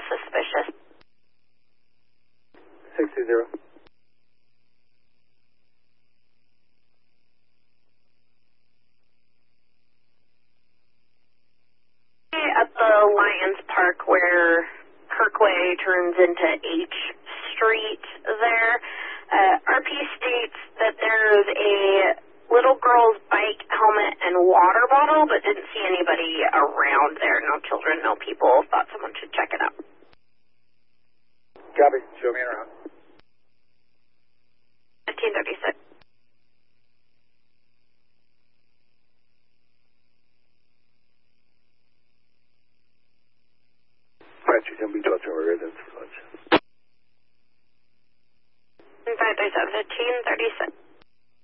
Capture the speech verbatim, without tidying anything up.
suspicious. six two zero. At the Lions Park where Kirkway turns into H Street there, uh, R P states that there's a little girl's bike, helmet, and water bottle, but didn't see anybody around there. No children, no people. Thought someone should check it out. Copy. Show me around. fifteen thirty-six. French, you can be touching our residence for lunch. five thirty-seven, fifteen thirty-six.